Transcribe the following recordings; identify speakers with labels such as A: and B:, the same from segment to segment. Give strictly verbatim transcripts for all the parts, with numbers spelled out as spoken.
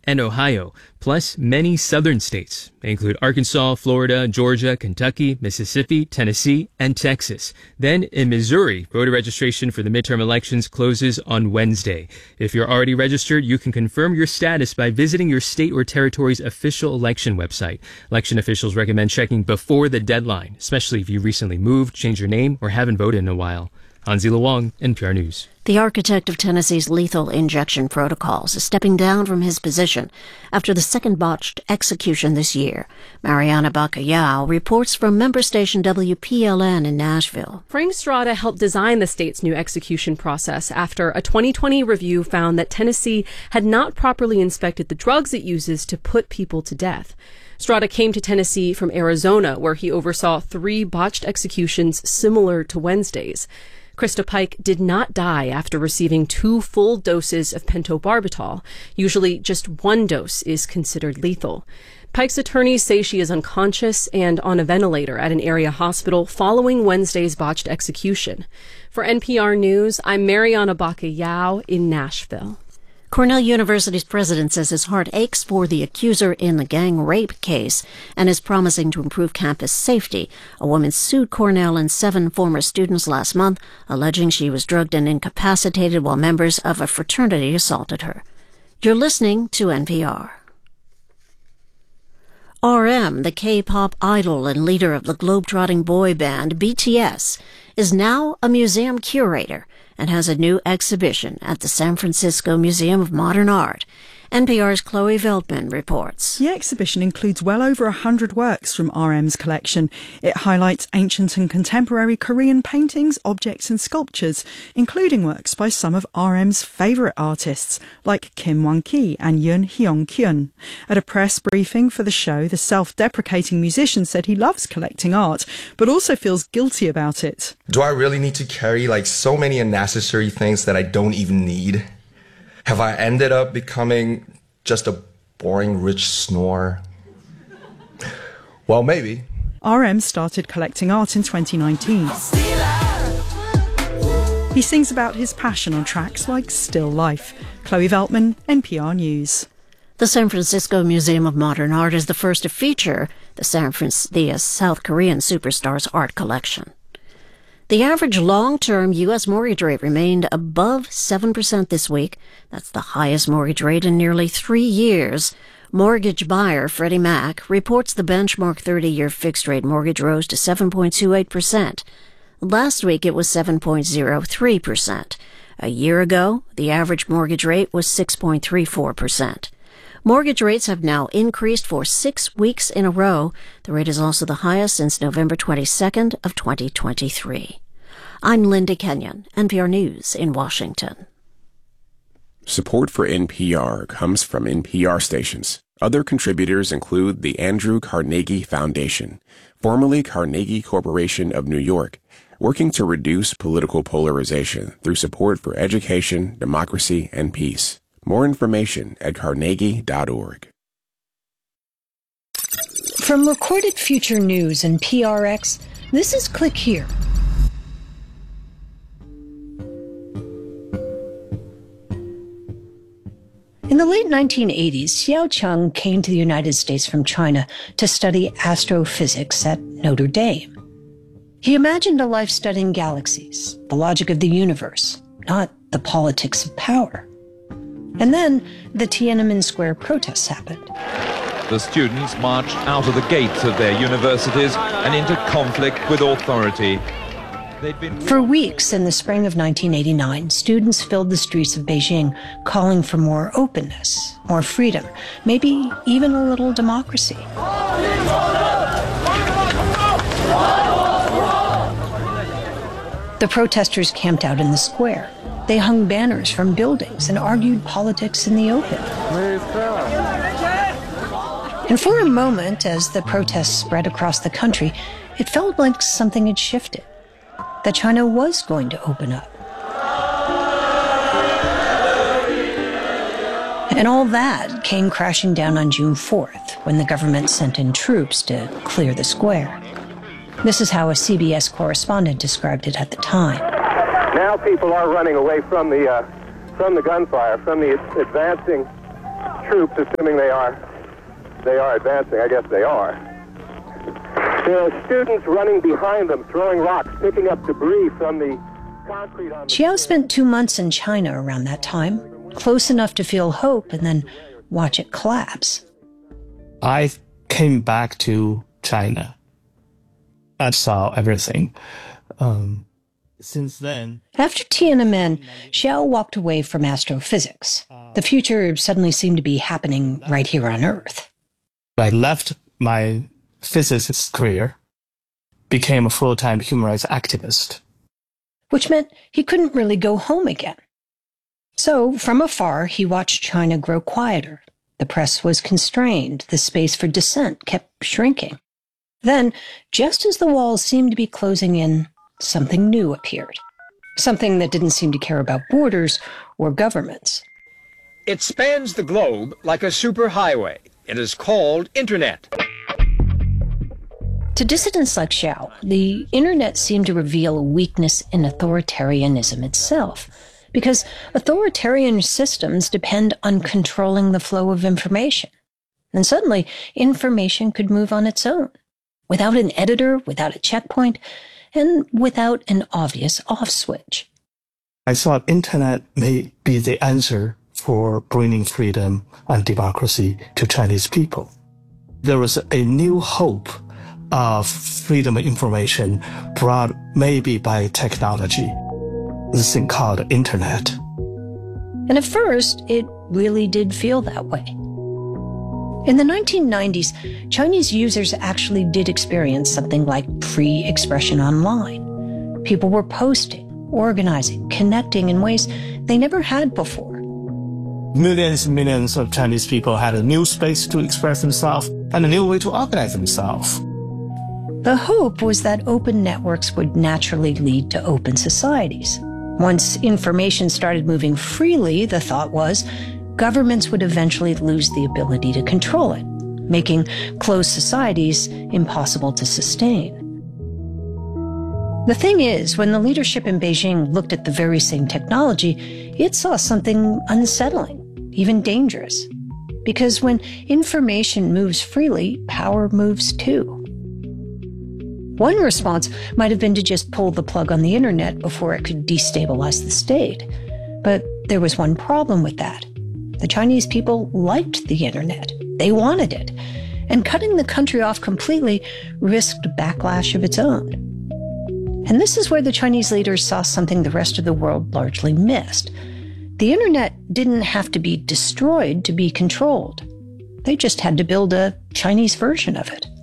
A: and Ohio, plus many southern states. They include Arkansas, Florida, Georgia, Kentucky, Mississippi, Tennessee, and Texas. Then in Missouri, voter registration for the midterm elections closes on Wednesday. If you're already registered, you can confirm your status by visiting your state or territory's official election website. Election officials recommend checking before the deadline, especially if you recently moved, changed your name, or haven't voted in a while. Hanzila Wang, N P R News.
B: The architect of Tennessee's lethal injection protocols is stepping down from his position after the second botched execution this year. Mariana Bacallao reports from member station W P L N in Nashville.
C: Frank Strada helped design the state's new execution process after a twenty twenty review found that Tennessee had not properly inspected the drugs it uses to put people to death. Strada came to Tennessee from Arizona, where he oversaw three botched executions similar to Wednesday's. Krista Pike did not die after receiving two full doses of pentobarbital. Usually just one dose is considered lethal. Pike's attorneys say she is unconscious and on a ventilator at an area hospital following Wednesday's botched execution. For N P R News, I'm Mariana Bacallao in Nashville.
B: Cornell University's president says his heart aches for the accuser in the gang rape case and is promising to improve campus safety. A woman sued Cornell and seven former students last month, alleging she was drugged and incapacitated while members of a fraternity assaulted her. You're listening to N P R. R M, the K-pop idol and leader of the globetrotting boy band B T S, is now a museum curator and has a new exhibition at the San Francisco Museum of Modern Art. N P R's Chloe Veldman reports.
D: The exhibition includes well over a hundred works from R M's collection. It highlights ancient and contemporary Korean paintings, objects and sculptures, including works by some of R M's favourite artists, like Kim Won-ki and Yoon Hyung-kyun. At a press briefing for the show, the self-deprecating musician said he loves collecting art, but also feels guilty about it.
E: Do I really need to carry like so many unnecessary things that I don't even need? Have I ended up becoming just a boring rich snore? Well, maybe.
D: R M started collecting art in twenty nineteen. He sings about his passion on tracks like Still Life. Chloe Veltman, N P R News.
B: The San Francisco Museum of Modern Art is the first to feature the San Fran- the South Korean superstar's art collection. The average long-term U S mortgage rate remained above seven percent this week. That's the highest mortgage rate in nearly three years. Mortgage buyer Freddie Mac reports the benchmark thirty-year fixed-rate mortgage rose to seven point two eight percent. Last week it was seven point zero three percent. A year ago, the average mortgage rate was six point three four percent. Mortgage rates have now increased for six weeks in a row. The rate is also the highest since November twenty-second of twenty twenty-three. I'm Linda Kenyon, N P R News in Washington.
F: Support for N P R comes from N P R stations. Other contributors include the Andrew Carnegie Foundation, formerly Carnegie Corporation of New York, working to reduce political polarization through support for education, democracy, and peace. More information at carnegie dot org.
G: From Recorded Future News and P R X, this is Click Here. In the late nineteen eighties, Xiao Cheng came to the United States from China to study astrophysics at Notre Dame. He imagined a life studying galaxies, the logic of the universe, not the politics of power. And then the Tiananmen Square protests happened.
H: The students marched out of the gates of their universities and into conflict with authority. Been...
G: For weeks in the spring of nineteen eighty-nine, students filled the streets of Beijing calling for more openness, more freedom, maybe even a little democracy. The protesters camped out in the square. They hung banners from buildings and argued politics in the open. And for a moment, as the protests spread across the country, it felt like something had shifted, that China was going to open up. And all that came crashing down on June fourth, when the government sent in troops to clear the square. This is how a C B S correspondent described it at the time.
I: Now people are running away from the uh, from the gunfire, from the advancing troops, assuming they are, they are advancing. I guess they are. There are students running behind them, throwing rocks, picking up debris from the concrete on the...
G: Xiao spent two months in China around that time, close enough to feel hope and then watch it collapse.
J: I came back to China. I saw everything. Um, since then...
G: After Tiananmen, Xiao walked away from astrophysics. The future suddenly seemed to be happening right here on Earth.
J: I left my physicist career, became a full-time human rights activist.
G: Which meant he couldn't really go home again. So, from afar, he watched China grow quieter. The press was constrained. The space for dissent kept shrinking. Then, just as the walls seemed to be closing in, something new appeared. Something that didn't seem to care about borders or governments.
K: It spans the globe like a superhighway. It is called Internet.
G: To dissidents like Xiao, the Internet seemed to reveal a weakness in authoritarianism itself, because authoritarian systems depend on controlling the flow of information. And suddenly, information could move on its own, without an editor, without a checkpoint, and without an obvious off switch.
J: I thought Internet may be the answer for bringing freedom and democracy to Chinese people. There was a new hope of freedom of information brought maybe by technology, this thing called Internet.
G: And at first, it really did feel that way. In the nineteen nineties, Chinese users actually did experience something like free expression online. People were posting, organizing, connecting in ways they never had before.
J: Millions and millions of Chinese people had a new space to express themselves and a new way to organize themselves.
G: The hope was that open networks would naturally lead to open societies. Once information started moving freely, the thought was governments would eventually lose the ability to control it, making closed societies impossible to sustain. The thing is, when the leadership in Beijing looked at the very same technology, it saw something unsettling, even dangerous. Because when information moves freely, power moves too. One response might have been to just pull the plug on the internet before it could destabilize the state. But there was one problem with that. The Chinese people liked the internet. They wanted it. And cutting the country off completely risked backlash of its own. And this is where the Chinese leaders saw something the rest of the world largely missed. The internet didn't have to be destroyed to be controlled. They just had to build a Chinese version of it.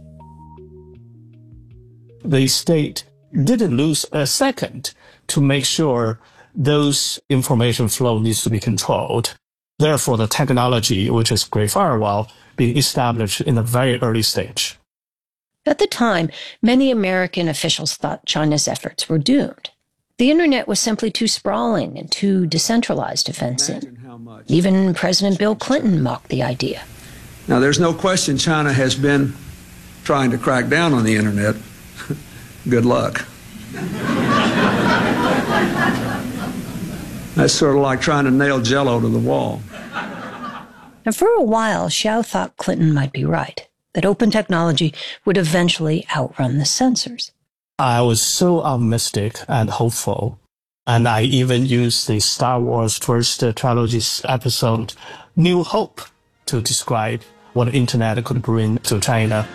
J: The state didn't lose a second to make sure those information flow needs to be controlled. Therefore, the technology, which is Great Firewall, being established in a very early stage.
G: At the time, many American officials thought China's efforts were doomed. The internet was simply too sprawling and too decentralized to fence in. Even President Bill Clinton mocked the idea.
L: Now, there's no question China has been trying to crack down on the internet. Good luck. That's sort of like trying to nail Jell-O to the wall.
G: And for a while, Xiao thought Clinton might be right, that open technology would eventually outrun the censors.
J: I was so optimistic and hopeful, and I even used the Star Wars first trilogy's episode, New Hope, to describe what the internet could bring to China.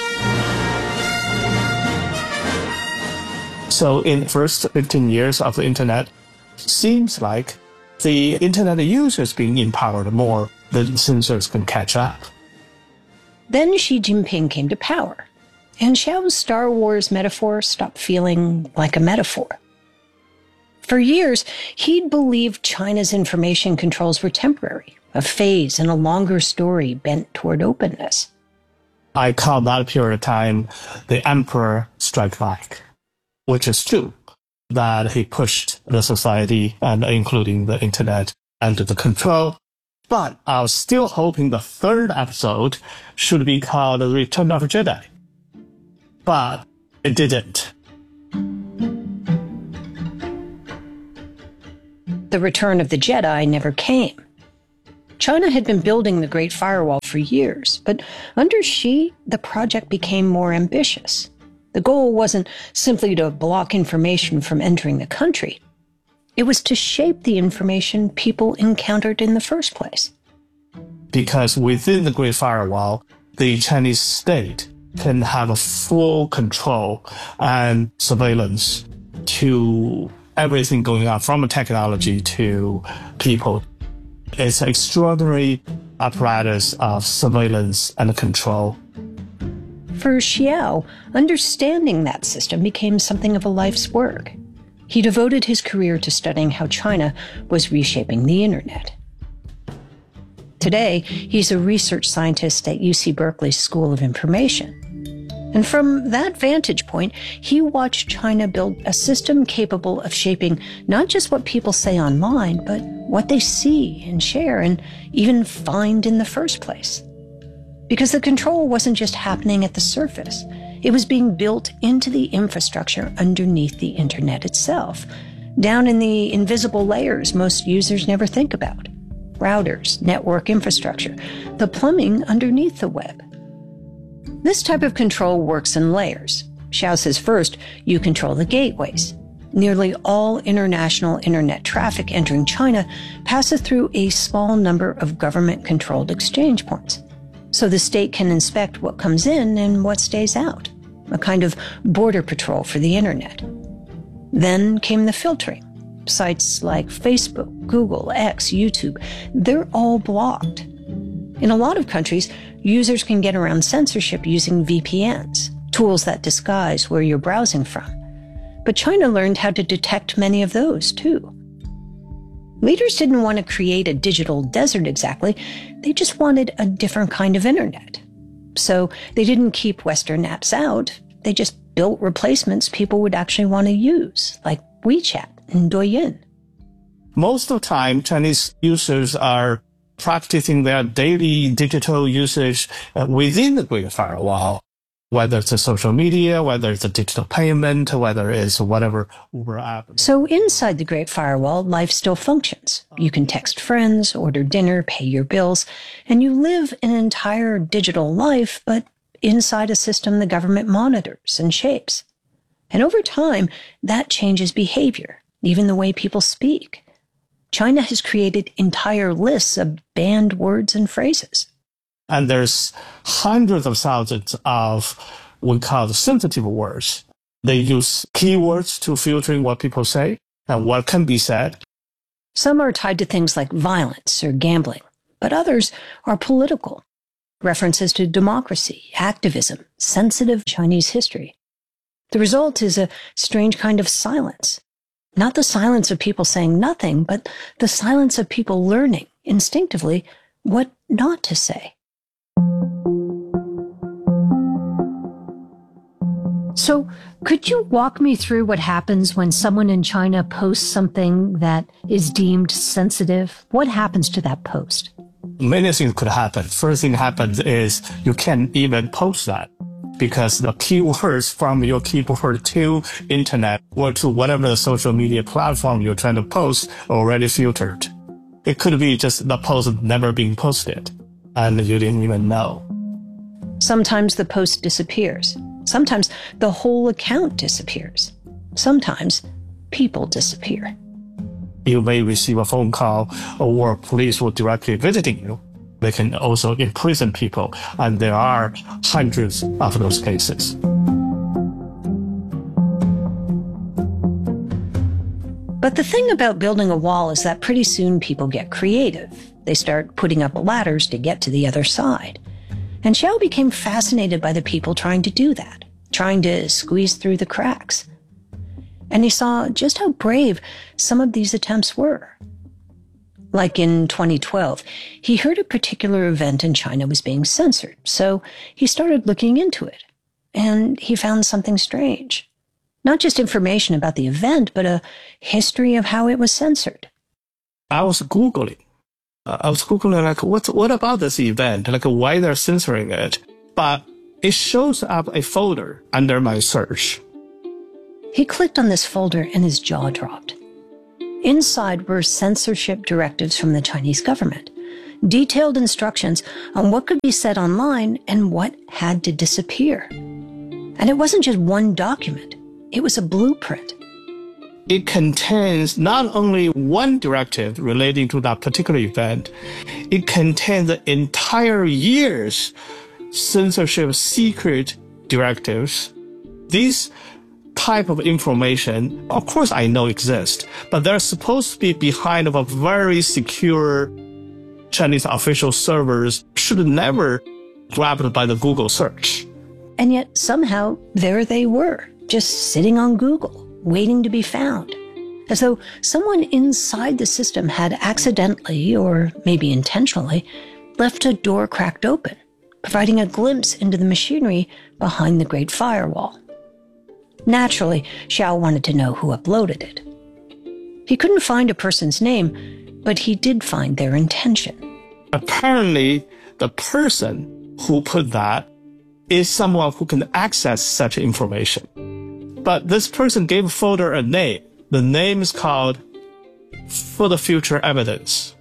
J: So in the first fifteen years of the internet, seems like the internet users being empowered more than censors can catch up.
G: Then Xi Jinping came to power, and Xiao's Star Wars metaphor stopped feeling like a metaphor. For years, he'd believed China's information controls were temporary, a phase in a longer story bent toward openness.
J: I call that period of time the Emperor Strike Back, which is true, that he pushed the society, and including the internet, under the control. But I was still hoping the third episode should be called The Return of the Jedi. But it didn't.
G: The Return of the Jedi never came. China had been building the Great Firewall for years, but under Xi, the project became more ambitious. The goal wasn't simply to block information from entering the country. It was to shape the information people encountered in the first place.
J: Because within the Great Firewall, the Chinese state can have a full control and surveillance to everything going on, from technology to people. It's an extraordinary apparatus of surveillance and control.
G: For Xiao, understanding that system became something of a life's work. He devoted his career to studying how China was reshaping the internet. Today, he's a research scientist at U C Berkeley's School of Information. And from that vantage point, he watched China build a system capable of shaping not just what people say online, but what they see and share and even find in the first place. Because the control wasn't just happening at the surface. It was being built into the infrastructure underneath the internet itself, down in the invisible layers most users never think about. Routers, network infrastructure, the plumbing underneath the web. This type of control works in layers. Xiao says first, you control the gateways. Nearly all international internet traffic entering China passes through a small number of government-controlled exchange points. So the state can inspect what comes in and what stays out, a kind of border patrol for the internet. Then came the filtering. Sites like Facebook, Google, X, YouTube, they're all blocked. In a lot of countries, users can get around censorship using V P Ns, tools that disguise where you're browsing from. But China learned how to detect many of those, too. Leaders didn't want to create a digital desert exactly. They just wanted a different kind of internet. So they didn't keep Western apps out. They just built replacements people would actually want to use, like WeChat and Douyin.
J: Most of the time, Chinese users are practicing their daily digital usage uh, within the Great Firewall, whether it's a social media, whether it's a digital payment, whether it's whatever Uber app.
G: So inside the Great Firewall, life still functions. You can text friends, order dinner, pay your bills, and you live an entire digital life, but inside a system the government monitors and shapes. And over time, that changes behavior, even the way people speak. China has created entire lists of banned words and phrases.
J: And there's hundreds of thousands of what we call sensitive words. They use keywords to filter what people say and what can be said.
G: Some are tied to things like violence or gambling, but others are political. References to democracy, activism, sensitive Chinese history. The result is a strange kind of silence. Not the silence of people saying nothing, but the silence of people learning instinctively what not to say. So, could you walk me through what happens when someone in China posts something that is deemed sensitive? What happens to that post?
J: Many things could happen. First thing happens is you can't even post that because the keywords from your keyboard to internet or to whatever the social media platform you're trying to post are already filtered. It could be just the post never being posted and you didn't even know.
G: Sometimes the post disappears. Sometimes the whole account disappears. Sometimes people disappear.
J: You may receive a phone call or police will directly visiting you. They can also imprison people, and there are hundreds of those cases.
G: But the thing about building a wall is that pretty soon people get creative. They start putting up ladders to get to the other side. And Xiao became fascinated by the people trying to do that, trying to squeeze through the cracks. And he saw just how brave some of these attempts were. Like in twenty twelve, he heard a particular event in China was being censored, so he started looking into it. And he found something strange. Not just information about the event, but a history of how it was censored.
J: I was Googling. Uh, I was Googling, like, what, what about this event? Like, why they're censoring it? But it shows up a folder under my search.
G: He clicked on this folder and his jaw dropped. Inside were censorship directives from the Chinese government. detailed instructions on what could be said online and what had to disappear. And it wasn't just one document, it was a blueprint.
J: It contains not only one directive relating to that particular event, it contains the entire year's censorship secret directives. These type of information, of course I know exist, but they're supposed to be behind of a very secure Chinese official servers, should never grabbed by the Google search.
G: And yet somehow there they were, just sitting on Google, waiting to be found, as though someone inside the system had accidentally, or maybe intentionally, left a door cracked open, providing a glimpse into the machinery behind the Great Firewall. Naturally, Xiao wanted to know who uploaded it. He couldn't find a person's name, but he did find their intention.
J: Apparently, the person who put that is someone who can access such information. But this person gave a folder a name. The name is called For the Future Evidence.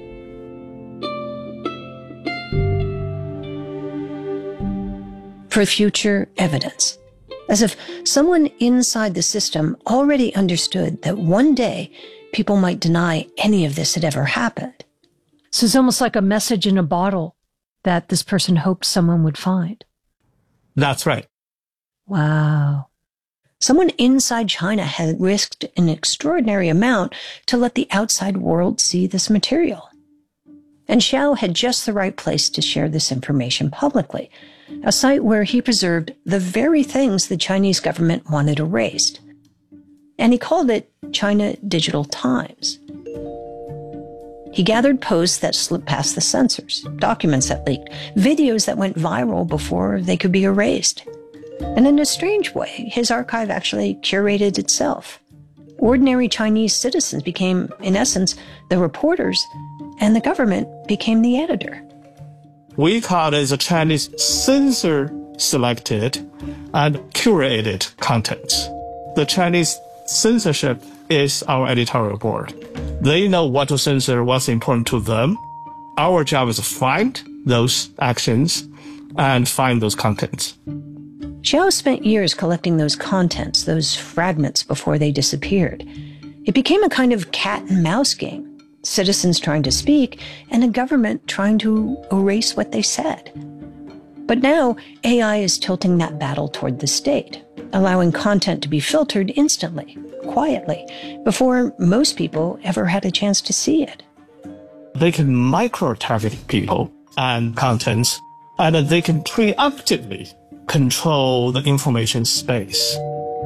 G: For future evidence. As if someone inside the system already understood that one day people might deny any of this had ever happened.
M: So it's almost like a message in a bottle that this person hoped someone would find.
J: That's right.
G: Wow. Someone inside China had risked an extraordinary amount to let the outside world see this material. And Xiao had just the right place to share this information publicly, a site where he preserved the very things the Chinese government wanted erased. And he called it China Digital Times. He gathered posts that slipped past the censors, documents that leaked, videos that went viral before they could be erased. And in a strange way, his archive actually curated itself. Ordinary Chinese citizens became, in essence, the reporters, and the government became the editor.
J: We call it the Chinese censor-selected and curated content. The Chinese censorship is our editorial board. They know what to censor, what's important to them. Our job is to find those actions and find those contents.
G: Xiao spent years collecting those contents, those fragments, before they disappeared. It became a kind of cat and mouse game. Citizens trying to speak, and a government trying to erase what they said. But now, A I is tilting that battle toward the state, allowing content to be filtered instantly, quietly, before most people ever had a chance to see it.
J: They can micro-target people and contents, and they can preemptively control the information space.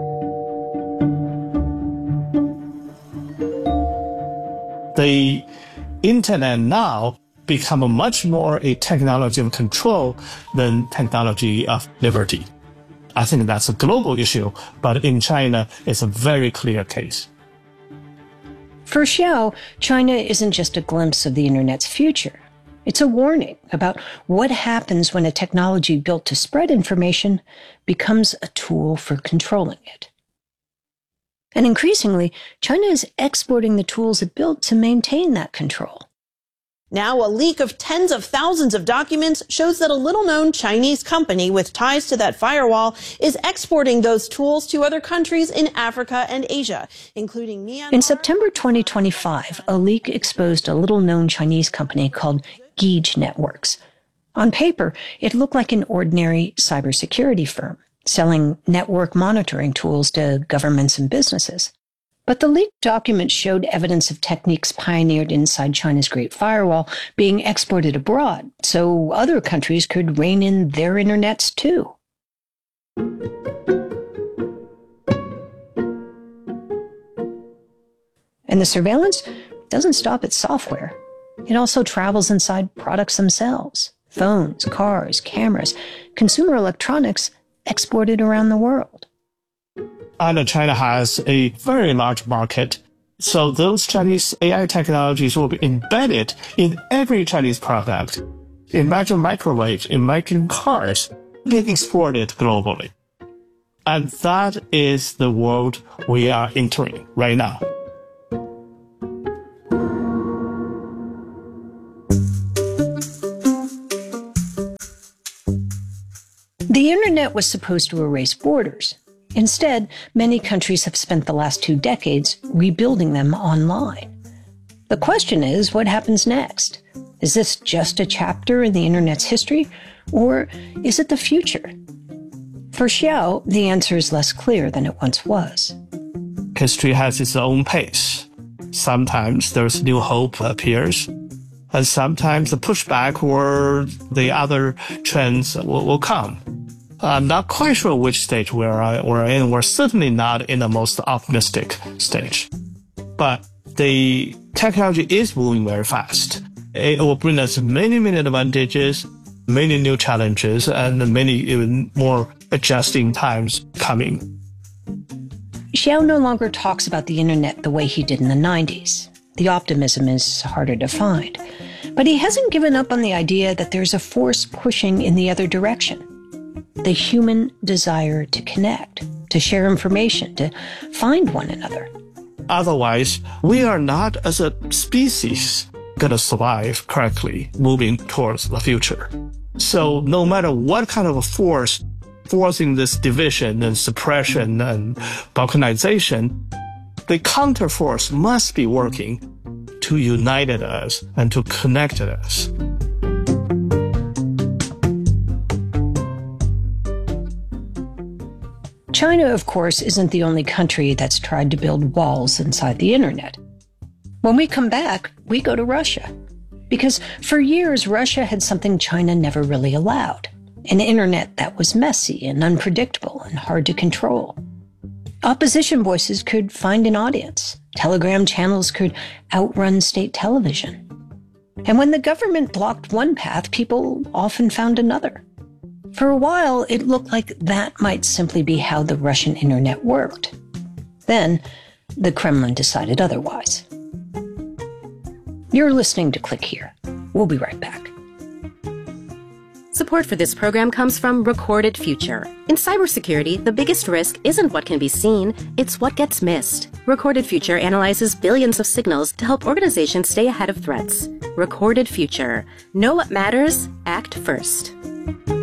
J: The internet now become a much more a technology of control than technology of liberty. I think that's a global issue, but in China, it's a very clear case.
G: For Xiao, China isn't just a glimpse of the internet's future. It's a warning about what happens when a technology built to spread information becomes a tool for controlling it. And increasingly, China is exporting the tools it built to maintain that control.
N: Now, a leak of tens of thousands of documents shows that a little-known Chinese company with ties to that firewall is exporting those tools to other countries in Africa and Asia, including Myanmar.
G: In September twenty twenty-five, a leak exposed a little-known Chinese company called Geej Networks. On paper, it looked like an ordinary cybersecurity firm, selling network monitoring tools to governments and businesses. But the leaked document showed evidence of techniques pioneered inside China's Great Firewall being exported abroad, so other countries could rein in their internets too. And the surveillance doesn't stop at software. It also travels inside products themselves. Phones, cars, cameras, consumer electronics exported around the world.
J: And China has a very large market, so those Chinese A I technologies will be embedded in every Chinese product. Imagine microwaves, imagine cars being exported globally. And that is the world we are entering right now.
G: The internet was supposed to erase borders. Instead, many countries have spent the last two decades rebuilding them online. The question is, what happens next? Is this just a chapter in the internet's history, or is it the future? For Xiao, the answer is less clear than it once was.
J: History has its own pace. Sometimes there's new hope appears, and sometimes the pushback or the other trends will, will come. I'm not quite sure which stage we're, we're in. We're certainly not in the most optimistic stage. But the technology is moving very fast. It will bring us many, many advantages, many new challenges, and many even more adjusting times coming.
G: Xiao no longer talks about the internet the way he did in the nineties. The optimism is harder to find. But he hasn't given up on the idea that there's a force pushing in the other direction. The human desire to connect, to share information, to find one another.
J: Otherwise, we are not, as a species, going to survive correctly moving towards the future. So no matter what kind of a force forcing this division and suppression and balkanization, the counterforce must be working to unite us and to connect us.
G: China, of course, isn't the only country that's tried to build walls inside the internet. When we come back, we go to Russia. Because for years, Russia had something China never really allowed. An internet that was messy and unpredictable and hard to control. Opposition voices could find an audience. Telegram channels could outrun state television. And when the government blocked one path, people often found another. For a while, it looked like that might simply be how the Russian internet worked. Then, the Kremlin decided otherwise. You're listening to Click Here. We'll be right back.
O: Support for this program comes from Recorded Future. In cybersecurity, the biggest risk isn't what can be seen, it's what gets missed. Recorded Future analyzes billions of signals to help organizations stay ahead of threats. Recorded Future. Know what matters? Act first.